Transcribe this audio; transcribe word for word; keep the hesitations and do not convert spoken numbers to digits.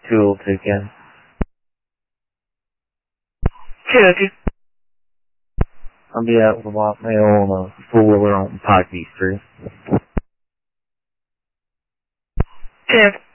Cool, take care. Chuggy. I'll be out with a white male on a four-wheeler on Pikey Street. Chuggy.